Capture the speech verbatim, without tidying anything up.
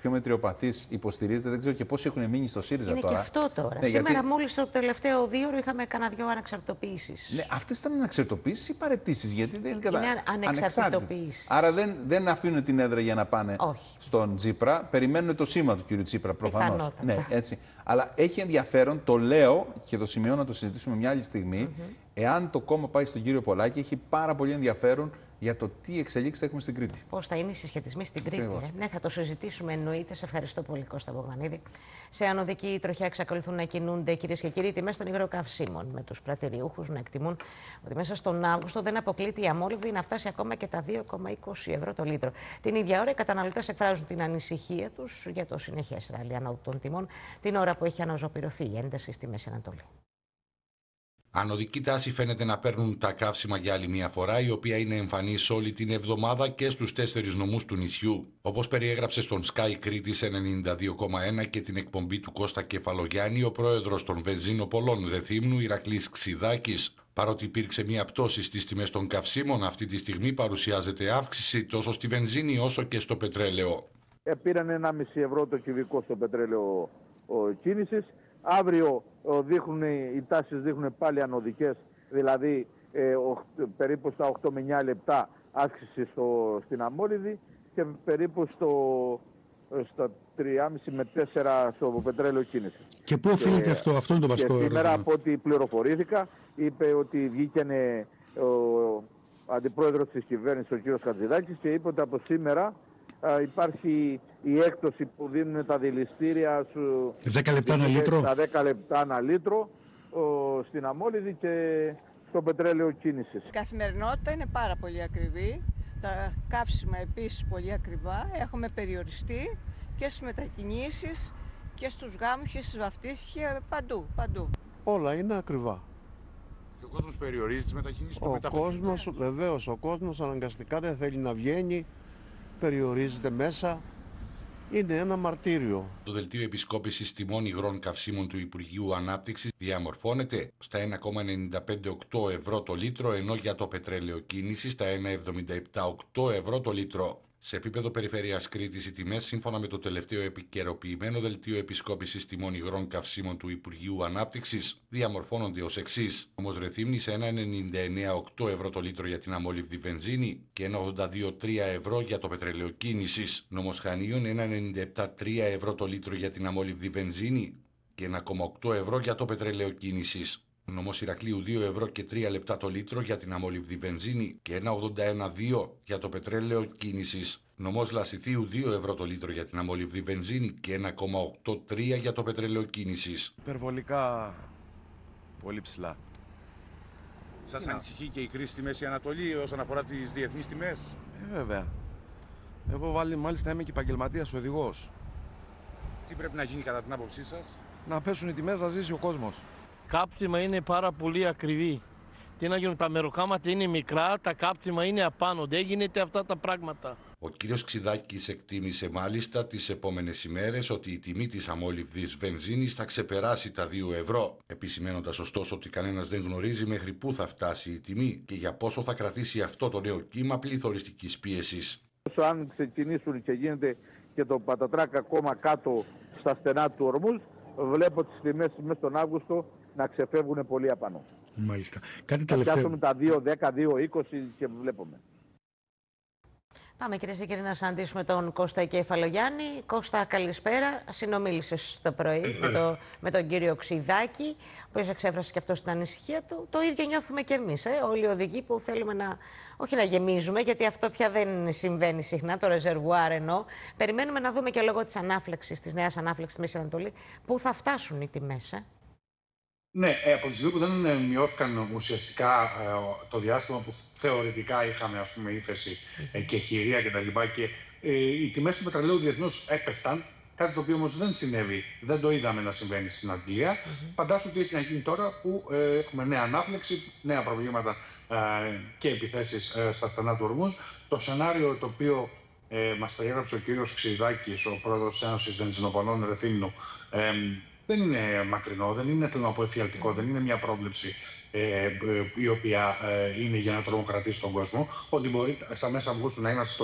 πιο μετριοπαθείς υποστηρίζετε. Δεν ξέρω και πόσοι έχουν μείνει στο ΣΥΡΙΖΑ είναι τώρα. Είναι και αυτό τώρα. Ναι, Σήμερα, γιατί... μόλις το τελευταίο δύο ώρο, είχαμε κανένα δυο ανεξαρτητοποιήσεις. Ναι, αυτές ήταν ανεξαρτητοποιήσεις ή παραιτήσεις? Γιατί δεν είναι ανεξαρτητοποιήσεις. Άρα δεν, δεν αφήνουν την έδρα για να πάνε Όχι. στον Τσίπρα. Περιμένουν το σήμα του κ. Τσίπρα προφανώς. Ναι, έτσι. Αλλά έχει ενδιαφέρον, το λέω και το σημειώνω να το συζητήσουμε μια άλλη στιγμή. Mm-hmm. Εάν το κόμμα πάει στον κύριο Πολάκη, έχει πάρα πολύ ενδιαφέρον για το τι εξελίξεις θα έχουμε στην Κρήτη. Πώς θα είναι οι συσχετισμοί στην Κρήτη. Ε? Ναι, θα το συζητήσουμε εννοείται. Σε ευχαριστώ πολύ, Κώστα Μπογδανίδη. Σε ανωδική τροχιά εξακολουθούν να κινούνται, κυρίες και κύριοι, τιμές των υγροκαυσίμων, με τους πρατηριούχους να εκτιμούν ότι μέσα στον Αύγουστο δεν αποκλείται η αμόλυβδη να φτάσει ακόμα και τα δύο κόμμα είκοσι ευρώ το λίτρο. Την ίδια ώρα οι καταναλωτές εκφράζουν την ανησυχία τους για το συνεχές ράλι ανόδου των τιμών, την ώρα που έχει αναζωπηρωθεί η ένταση στη Μέση Ανατολή. Ανωδική τάση φαίνεται να παίρνουν τα καύσιμα για άλλη μια φορά, η οποία είναι εμφανής όλη την εβδομάδα και στους τέσσερις νομούς του νησιού. Όπως περιέγραψε στον Sky Κρήτης ενενήντα δύο κόμμα ένα και την εκπομπή του Κώστα Κεφαλογιάννη, ο πρόεδρος των βενζίνοπολών Ρεθύμνου, Ηρακλής Ξιδάκης. Παρότι υπήρξε μια πτώση στις τιμές των καυσίμων, αυτή τη στιγμή παρουσιάζεται αύξηση τόσο στη βενζίνη όσο και στο πετρέλαιο. Ε, πήραν ένα κόμμα πέντε ευρώ το κυβικό στο πετρέλαιο κίνησης. Αύριο δείχνουν, οι τάσεις δείχνουν πάλι ανωδικές, δηλαδή ε, ο, περίπου στα οκτώ με εννιά λεπτά αύξηση στο, στην αμόλυβδη και περίπου στο, στα τρία κόμμα πέντε με τέσσερα στο πετρέλαιο κίνηση. Και πού οφείλεται αυτό, αυτό είναι το βασικό ερώτημα. Σήμερα από ό,τι πληροφορήθηκα, είπε ότι βγήκε ο αντιπρόεδρος της κυβέρνησης, ο κ. Χατζηδάκης, και είπε ότι από σήμερα α, υπάρχει η έκπτωση που δίνουν τα δηληστήρια σου δέκα λεπτά ένα λίτρο. Τα δέκα λεπτά ένα λίτρο ο, στην αμόλυβδη και στο πετρέλαιο κίνησης. Η καθημερινότητα είναι πάρα πολύ ακριβή. Τα καύσιμα επίσης πολύ ακριβά. Έχουμε περιοριστεί και στις μετακινήσεις και στους γάμους και στις βαφτίσεις και παντού, παντού. Όλα είναι ακριβά. Και ο κόσμος περιορίζει τις μετακινήσεις του. Ο κόσμος, βεβαίως, ο κόσμος αναγκαστικά δεν θέλει να βγαίνει, περιορίζεται μέσα. Είναι ένα μαρτύριο. Το δελτίο επισκόπησης τιμών υγρών καυσίμων του Υπουργείου Ανάπτυξης διαμορφώνεται στα ένα κόμμα ενενήντα πέντε οκτώ ευρώ το λίτρο, ενώ για το πετρέλαιο κίνησης στα ένα κόμμα εβδομήντα επτά οκτώ ευρώ το λίτρο. Σε επίπεδο περιφέρειας Κρήτης, οι τιμές, σύμφωνα με το τελευταίο επικαιροποιημένο δελτίο επισκόπησης τιμών υγρών καυσίμων του Υπουργείου Ανάπτυξης, διαμορφώνονται ως εξής. Νομός Ρεθύμνης ένα κόμμα ενενήντα εννέα οκτώ ευρώ το λίτρο για την αμόλυβδη βενζίνη και ένα κόμμα ογδόντα δύο τρία ευρώ για το πετρέλαιο κίνησης. Νομός Χανίων ένα κόμμα ενενήντα επτά τρία ευρώ το λίτρο για την αμόλυβδη βενζίνη και ένα κόμμα οκτώ ευρώ για το πετρέλαιο κίνησης. Νομός Ηρακλείου δύο ευρώ και τρία λεπτά το λίτρο για την αμόλυβδη βενζίνη και ένα κόμμα ογδόντα ένα δύο για το πετρέλαιο κίνησης. Νομός Λασιθίου δύο ευρώ το λίτρο για την αμόλυβδη βενζίνη και ένα κόμμα ογδόντα τρία για το πετρέλαιο κίνησης. Υπερβολικά πολύ ψηλά. Σας ανησυχεί και η κρίση στη Μέση Ανατολή όσον αφορά τις διεθνείς τιμές? Ε, βέβαια. Εγώ βάλει, μάλιστα είμαι και επαγγελματίας οδηγός. Τι πρέπει να γίνει κατά την άποψή σας? Να πέσουν οι τιμές, να ζήσει ο κόσμος. Κάψιμα είναι πάρα πολύ ακριβή. Τι να γίνουν, τα μεροκάματα είναι μικρά, τα κάψιμα είναι απάνω. Δεν γίνεται αυτά τα πράγματα. Ο κύριος Ξιδάκης εκτίμησε μάλιστα τις επόμενες ημέρες ότι η τιμή της αμόλυβδης βενζίνης θα ξεπεράσει τα δύο ευρώ, επισημένοντας ωστόσο ότι κανένας δεν γνωρίζει μέχρι πού θα φτάσει η τιμή και για πόσο θα κρατήσει αυτό το νέο κύμα πληθωριστικής πίεσης. Όσο αν ξεκινήσουν και γίνεται και το πατατράκ ακόμα κάτω στα στενά του ορμούς, βλέπω τις τιμές μέσα στον Αύγουστο να ξεφεύγουν πολύ απάνω. Μάλιστα. Κάτι τελευταίο. Θα πιάσουν τα δύο δέκα, δύο είκοσι και βλέπουμε. Πάμε, κυρίες και κύριοι, να συναντήσουμε τον Κώστα Κεφαλογιάννη. Κώστα, καλησπέρα. Συνομίλησες το πρωί με, το, με τον κύριο Ξιδάκη, ο οποίος εξέφρασε και αυτό την ανησυχία του. Το ίδιο νιώθουμε κι εμείς, ε, όλοι οι οδηγοί που θέλουμε να, όχι να γεμίζουμε, γιατί αυτό πια δεν συμβαίνει συχνά, το ρεζερβουάρ εννοώ. Περιμένουμε να δούμε και λόγω της ανάφλεξης, της νέας ανάφλεξης στη Μέση Ανατολή, πού θα φτάσουν οι τιμές. Ε. Ναι, από τη στιγμή που δεν μειώθηκαν ουσιαστικά ε, το διάστημα που θεωρητικά είχαμε, ας πούμε, ύφεση ε, και χειρία κτλ. Και, και ε, οι τιμές του πετρελαίου διεθνώς έπεφταν, κάτι το οποίο όμως δεν συνέβη, δεν το είδαμε να συμβαίνει στην Αγγλία. Mm-hmm. Φαντάσου τι έχει να γίνει τώρα που ε, έχουμε νέα ανάπλεξη, νέα προβλήματα ε, και επιθέσεις ε, στα στενά του ορμούς. Το σενάριο το οποίο ε, μας περιέγραψε ο κύριος Ξιδάκης, ο πρόεδρος της Ένωσης Βενζινοπολών Ρεθύμνου, ε, δεν είναι μακρινό, δεν είναι, θέλω να πω, εφιαλτικό, δεν είναι μια πρόβλεψη ε, η οποία ε, είναι για να τρομοκρατήσει τον κόσμο, ότι μπορεί στα μέσα Αυγούστου να είμαστε στο